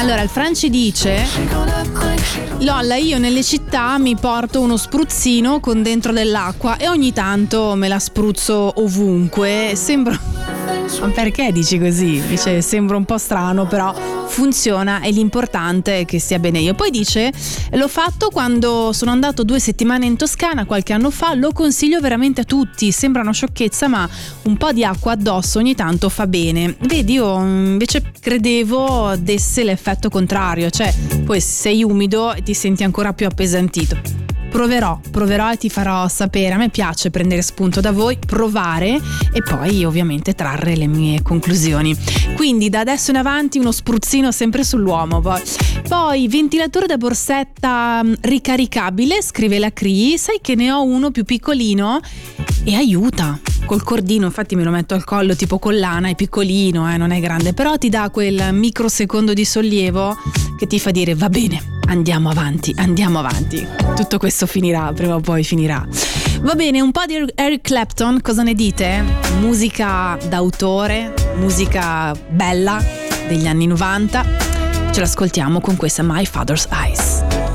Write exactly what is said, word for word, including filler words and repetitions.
Allora, il Franci dice: Lolla, io nelle città mi porto uno spruzzino con dentro dell'acqua e ogni tanto me la spruzzo ovunque. Sembra... Ma perché dici così? Dice sembra un po' strano, però funziona e l'importante è che stia bene io. Poi dice: l'ho fatto quando sono andato due settimane in Toscana qualche anno fa, lo consiglio veramente a tutti. Sembra una sciocchezza, ma un po' di acqua addosso ogni tanto fa bene. Vedi, io invece credevo desse l'effetto contrario, cioè poi sei umido e ti senti ancora più appesantito. Proverò, proverò e ti farò sapere. A me piace prendere spunto da voi, provare e poi ovviamente trarre le mie conclusioni. Quindi da adesso in avanti uno spruzzino sempre sull'uomo. Poi, poi ventilatore da borsetta ricaricabile, scrive la Cri. Sai che ne ho uno più piccolino e aiuta. Col cordino, infatti me lo metto al collo tipo collana, è piccolino, eh, non è grande, però ti dà quel microsecondo di sollievo che ti fa dire va bene, andiamo avanti, andiamo avanti. Tutto questo finirà, prima o poi finirà. Va bene, un po' di Eric Clapton, cosa ne dite? Musica d'autore, musica bella degli anni novanta. Ce l'ascoltiamo con questa My Father's